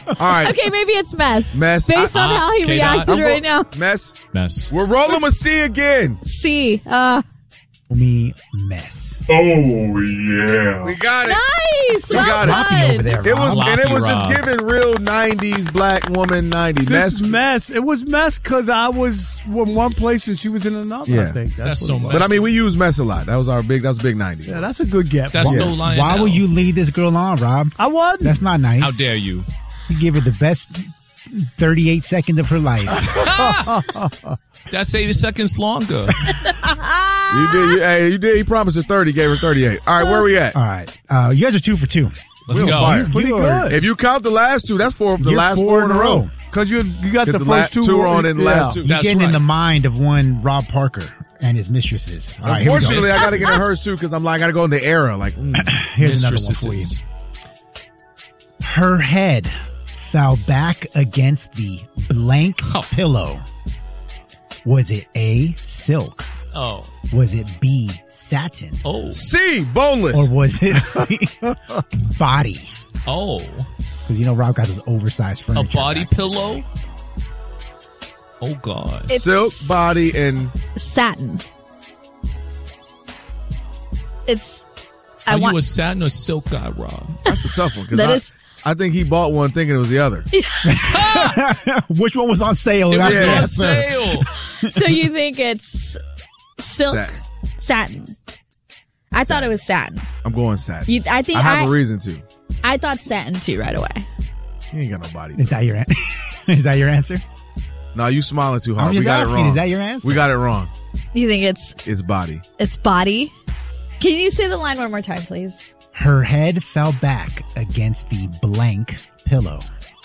right. Okay, maybe it's mess. Mess. Based on how he reacted right now. Mess. We're rolling with C again. C. Me mess. Oh, yeah. We got it. Nice. We Well got done. it. Over there, It was, Rob. and it was just Rob. giving real 90s black woman 90s. This mess. It was mess because I was in one place and she was in another. Yeah. I think That's what so it was. much. But I mean, we use mess a lot. That was big 90s. Yeah, that's a good get. That's Yeah. so lying. Why would you lead this girl on, Rob? I won. That's not nice. How dare you? You give her the best 38 seconds of her life. That's 80 seconds longer. You did. He promised her 30, gave her 38. All right, where we at? All right. You guys are 2 for 2. Let's We on go. fire. Pretty good. If you count the last two, that's the You're last four in a row. Because you got the The first two were on and the last two. You're That's getting in right. the mind of one Rob Parker and his mistresses. All right, here we go. Unfortunately, I got to get in hers too because I got to go in the era. Like, Here's another one for you. Mistresses. Her head fell back against the blank pillow. Was it A, silk? Oh. Was it B, satin? Oh. C, boneless. Or was it C, body? Oh. Because Rob got those oversized A furniture. body back. pillow? Oh, God. It's Silk, body, and satin. It's. Are you a satin or silk guy, Rob? that's a tough one. 'cause That is- I think he bought one thinking it was the other. Which one was on sale? It That's was the on answer. sale. So you think it's silk, Satin. satin? I thought it was satin. I'm going satin. I think I have a reason to. I thought satin too right away. He ain't got no body. Is that your Is that your answer? No, you smiling too hard. I'm We just got it asking. wrong. Is that your answer? We got it wrong. You think it's body. It's body? Can you say the line one more time, please? Her head fell back against the blank pillow.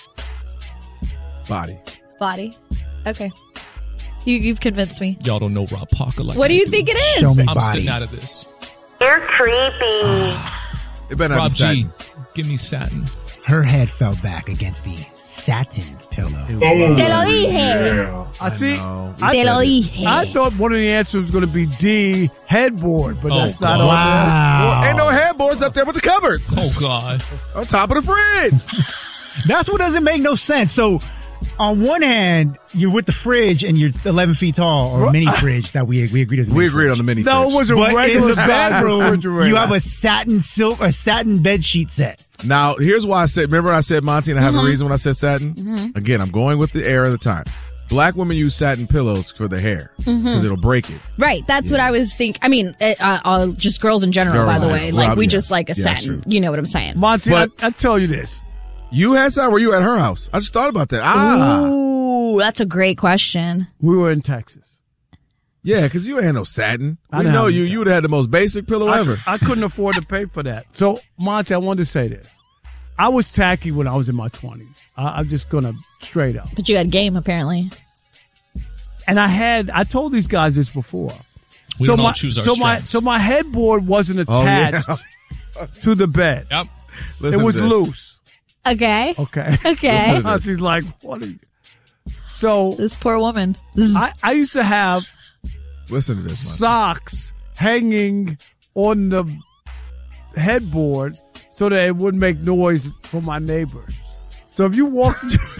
Body. Body. Okay. You've convinced me. Y'all don't know Rob Parker like What do I you think it is? Show me I'm body. sitting out of this. You're creepy. It better not Rob be satin. G, give me satin. Her head fell back against the satin pillow. Te lo dije. Yeah. I see. Te lo dije. I thought one of the answers was going to be D, headboard, but Oh, that's not God. on Wow. Well, ain't no headboards up there with the cupboards. Oh, God. On top of the fridge. That's what doesn't make no sense. So, on one hand, you're with the fridge and you're 11 feet tall, or mini fridge that we agreed was. We agreed on the mini there. No, fridge. it was a But in regular the size bedroom, refrigerator. you have a satin bed sheet set. Now, here's why I said, remember I said Monty, and I have a reason when I said satin? Again, I'm going with the era of the time. Black women use satin pillows for their hair because it'll break it. Right. That's what I was thinking. I mean, just girls in general, Girls, by the yeah. way. Like, Rob, we yeah. just like a Yeah, satin. true. You know what I'm saying? Monty, But- I tell you this. You had satin? Were you at her house? I just thought about that. Ooh, that's a great question. We were in Texas. Yeah, because you ain't had no satin. I We didn't know have no you. satin. You would have had the most basic pillow ever. I couldn't afford to pay for that. So, Monty, I wanted to say this. I was tacky when I was in my 20s. I'm just going to straight up. But you had game, apparently. And I told these guys this before. We don't all choose our strengths. So my headboard wasn't Oh, yeah. attached to the bed. Yep. Listen It to was this. loose. Okay. Okay. Okay. Listen. Monty's like, what are you? So This poor woman. I used to have Listen to this. Monty. socks hanging on the headboard so that it wouldn't make noise for my neighbors. So if you walk,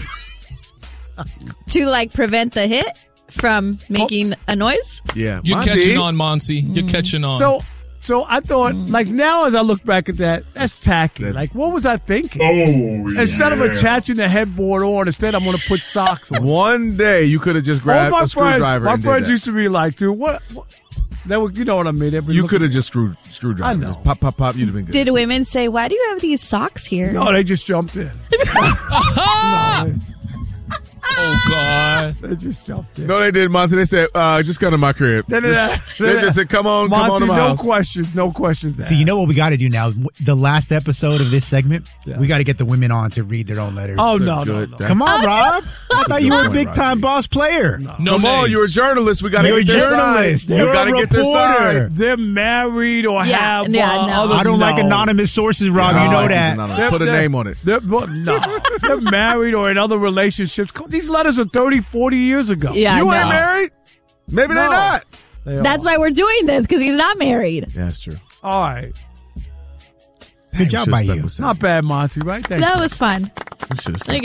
To, like, prevent the hit from making a noise? Yeah. You're Monty. catching on, Monty. You're catching on. so I thought, like now as I look back at that, that's tacky. Like, what was I thinking? Oh, Instead of yeah. attaching the headboard on, instead I'm going to put socks on. One day you could have just grabbed a screwdriver my and did friends that. used to be like, dude, what? They were, you know what I mean? They'd be You looking- could have just screwdriver. I know. Just pop, pop, pop. You'd have been good. Did women say, why do you have these socks here? No, they just jumped in. oh, God. They just jumped in. No, they did, Monty. They said, just come to my crib. They just said, come on Monty, to my no house. questions. No questions. So, you know what we got to do now? The last episode of this segment, we got to get the women on to read their own letters. Oh, no. That's- Come on, Rob. I thought you good were a point, big time Roger. boss player. No Come on, names. you're a journalist. We got to You're get a their journalist. side. You're We got to a get their reporter. side. They're married or Yeah, have yeah, no. other. I don't like no. anonymous sources, Rob. Yeah, you I know like that. these anonymous. Put a name on it. They're married or in other relationships. These letters are 30, 40 years ago. Yeah, You no. ain't married? Maybe they're No. not. They That's are. why we're doing this, because he's not married. Yeah, that's true. All right. Good job by you. Not bad, Monty, right? Thank That you. was fun. We should have Like,